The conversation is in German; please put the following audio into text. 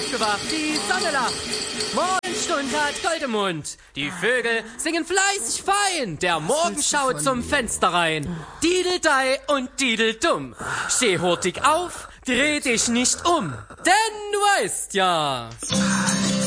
aufgewacht, die Sonne lacht. Morgenstund hat Gold im Mund. Die Vögel singen fleißig fein. Der Morgen schaut zum Fenster rein. Dideldei und Dideldumm. Steh hurtig auf, dreh dich nicht um. Denn du weißt ja...